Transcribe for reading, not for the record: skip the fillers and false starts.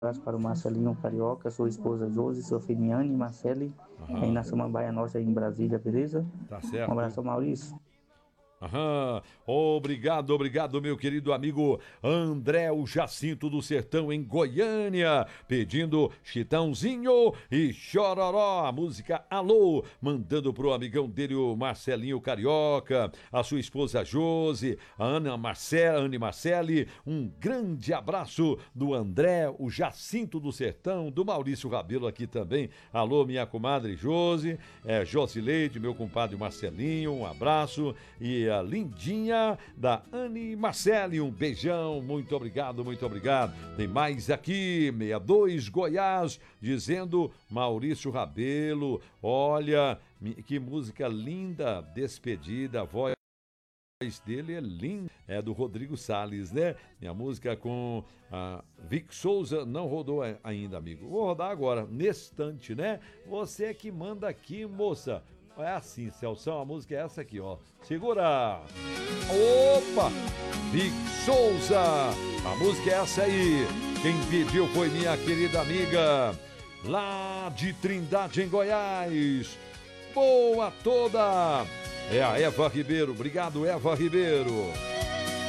abraço para o Marcelinho Carioca, sua esposa Josi, sua filha Anne e Marcele, aí Aham, na Samambaia Norte, aí em Brasília, beleza? tá Um certo. abraço, Maurício. Aham, obrigado, obrigado, meu querido amigo André, o Jacinto do Sertão, em Goiânia, pedindo Chitãozinho e Chororó, a música Alô, mandando pro amigão dele, o Marcelinho Carioca, a sua esposa Josi, a Anne Marcele, um grande abraço do André, o Jacinto do Sertão, do Maurício Rabelo aqui também, alô, minha comadre Josi, Josileide, meu compadre Marcelinho, um abraço, e a lindinha da Anne Marcelli. Um beijão, muito obrigado, muito obrigado. Tem mais aqui, 62 Goiás, dizendo Maurício Rabelo, olha, que música linda, despedida, a voz dele é linda, é do Rodrigo Salles, né? Minha música com a Vic Souza não rodou ainda, amigo. Vou rodar agora, nesse instante, né? Você é que manda aqui, moça. É assim, Celção, a música é essa aqui, ó. Segura! Opa! Vic Souza! A música é essa aí. Quem pediu foi minha querida amiga lá de Trindade, em Goiás. Boa toda! É a Eva Ribeiro. Obrigado, Eva Ribeiro.